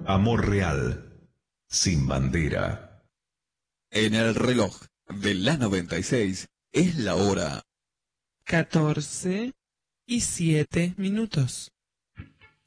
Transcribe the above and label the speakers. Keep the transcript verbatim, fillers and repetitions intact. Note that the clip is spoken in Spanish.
Speaker 1: Amor real, sin bandera.
Speaker 2: En el reloj de la noventa y seis es la hora
Speaker 3: catorce y siete minutos.